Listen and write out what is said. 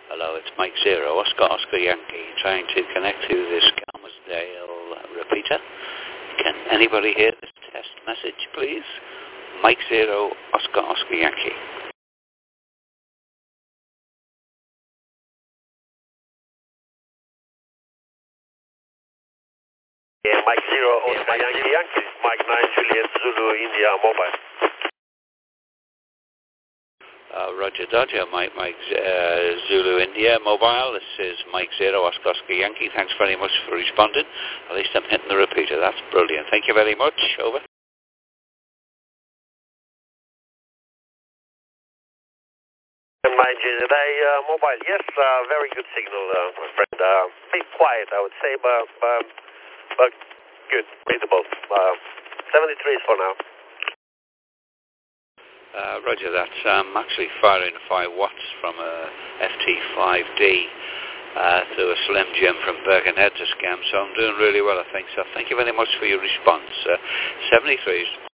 Hello, it's Mike Zero, Oscar Yankee, trying to connect to this Skelmersdale repeater. Can anybody hear this test message, please? Mike Zero, Oscar Yankee. Yeah, Mike Zero, Oscar Yankee, Mike 9, Juliet, Zulu, India, mobile. Roger Dodger, Mike Zulu India mobile. This is Mike Zero, Oscar Yankee. Thanks very much for responding. At least I'm hitting the repeater. That's brilliant. Thank you very much. Over. My Jedi mobile, yes, very good signal, my friend. A bit quiet, I would say, but good, readable. 73 is for now. Roger that. I'm actually firing 5 watts from a FT5D through a Slim Jim from Birkenhead to Scam, so I'm doing really well, I think. So thank you very much for your response. 73 is